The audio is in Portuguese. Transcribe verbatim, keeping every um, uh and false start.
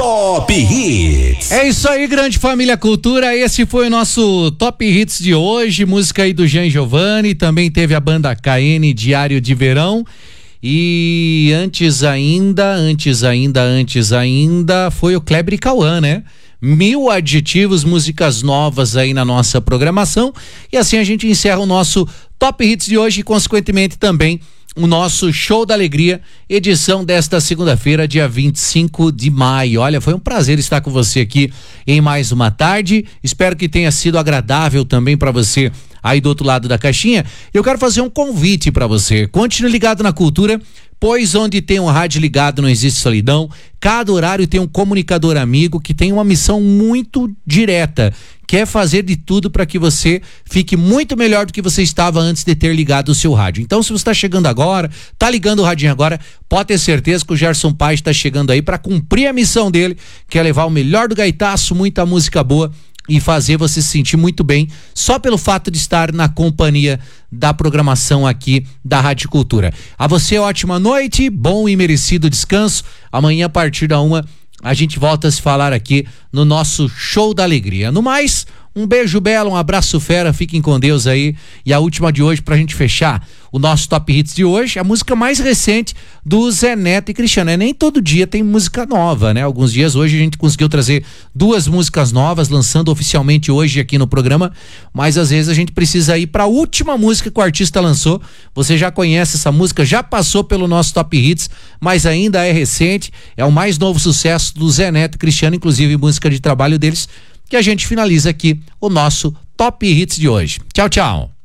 Top Hits. É isso aí, grande família Cultura. Esse foi o nosso Top Hits de hoje. Música aí do Jean Giovanni. Também teve a banda K N, Diário de Verão. E antes ainda, antes ainda, antes ainda, foi o Kleber e Cauã, né? Mil adjetivos, músicas novas aí na nossa programação. E assim a gente encerra o nosso Top Hits de hoje e, consequentemente, também o nosso Show da Alegria, edição desta segunda-feira, dia vinte e cinco de maio. Olha, foi um prazer estar com você aqui em mais uma tarde. Espero que tenha sido agradável também para você aí do outro lado da caixinha. Eu quero fazer um convite para você. Continue ligado na Cultura, pois onde tem um rádio ligado não existe solidão. Cada horário tem um comunicador amigo que tem uma missão muito direta, quer fazer de tudo para que você fique muito melhor do que você estava antes de ter ligado o seu rádio. Então, se você está chegando agora, tá ligando o radinho agora, pode ter certeza que o Gerson Paz está chegando aí para cumprir a missão dele, que é levar o melhor do gaitaço, muita música boa e fazer você se sentir muito bem só pelo fato de estar na companhia da programação aqui da Rádio Cultura. A você, ótima noite, bom e merecido descanso. Amanhã, a partir da uma, a gente volta a se falar aqui no nosso Show da Alegria. No mais, um beijo belo, um abraço fera, fiquem com Deus aí. E a última de hoje, pra gente fechar o nosso Top Hits de hoje, a música mais recente do Zé Neto e Cristiano. É, nem todo dia tem música nova, né? Alguns dias hoje a gente conseguiu trazer duas músicas novas, lançando oficialmente hoje aqui no programa, mas às vezes a gente precisa ir pra última música que o artista lançou. Você já conhece essa música, já passou pelo nosso Top Hits, mas ainda é recente, é o mais novo sucesso do Zé Neto e Cristiano, inclusive música de trabalho deles, que a gente finaliza aqui o nosso Top Hits de hoje. Tchau, tchau.